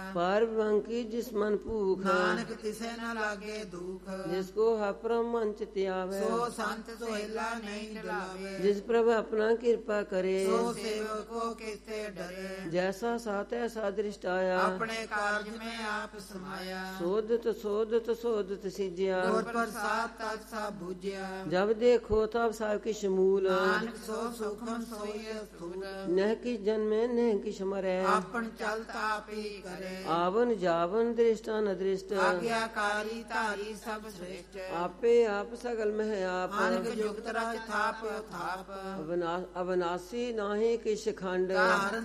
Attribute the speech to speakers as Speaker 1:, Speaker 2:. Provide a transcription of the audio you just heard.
Speaker 1: पार बंकी जिस मन भूख
Speaker 2: ਨਾਨਕ ਤਿਸੈ ਨ ਲਾਗੇ ਦੁਖ
Speaker 1: जिसको हप्रम मन चित आवे
Speaker 2: ਸੋ ਸੰਤ ਸੋਹਿਲਾ ਨਹੀਂ ਡਲਾਵੇ
Speaker 1: जिस प्रभु अपना कृपा करे
Speaker 2: ਸੋ ਸੇਵਕੋ ਕਿਤੇ ਡਰੇ
Speaker 1: जैसा साथ ऐसा दृष्ट आया
Speaker 2: ਆਪਣੇ ਕਾਰਜ ਮੈਂ ਆਪ ਸਮਾਇਆ
Speaker 1: शोधत शोधत शोधत सिजया
Speaker 2: ਗੁਰ ਪ੍ਰਸਾਦ ਤਤ ਸਭ ਬੁਝਿਆ
Speaker 1: जब देखो तब सब किश मूल
Speaker 2: ਨਾਨਕ ਸੋ ਸੁਖਮ ਸੋਈ ਸਥੂਲ
Speaker 1: नह किस जन्मे नह किश मरै
Speaker 2: ਆਪਣ ਚਲਤ ਆਪੀ ਕਰੇ
Speaker 1: आवन जावन दृष्टा न दृष्ट
Speaker 2: ਆਗਿਆਕਾਰੀ ਧਾਰੀ ਸਭ ਸ੍ਰੇਸ਼ਟ
Speaker 1: आपे आप सगल मह आप
Speaker 2: ਅਨਕ ਜੁਗਤ ਰਜ ਥਾਪ ਥਾਪ
Speaker 1: अविनाशी नाहि किश खंड
Speaker 2: ਧਾਰਨ